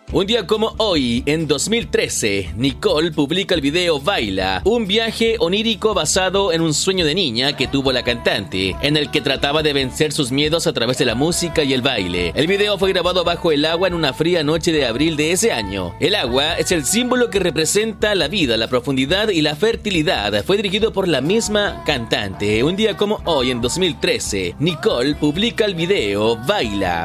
Un día como hoy, en 2013, Nicole publica el video Baila, un viaje onírico basado en un sueño de niña que tuvo la cantante, en el que trataba de vencer sus miedos a través de la música y el baile. El video fue grabado bajo el agua en una fría noche de abril de ese año. El agua es el símbolo que representa la vida, la profundidad y la fertilidad. Fue dirigido por la misma cantante. Un día como hoy, en 2013, Nicole publica el video Baila.